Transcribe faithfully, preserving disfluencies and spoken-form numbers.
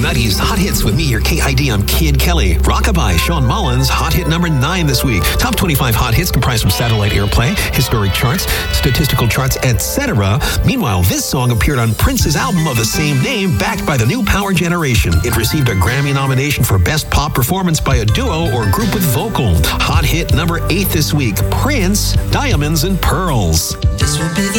nineties Hot Hits with me, your K I D. I'm Kid Kelly. Rockabye, Sean Mullins, hot hit number nine this week. Top twenty-five hot hits comprised from satellite airplay, historic charts, statistical charts, et cetera. Meanwhile, this song appeared on Prince's album of the same name, backed by the new Power Generation. It received a Grammy nomination for Best Pop Performance by a Duo or Group with Vocal. Hot hit number eight this week, Prince, Diamonds and Pearls. This will be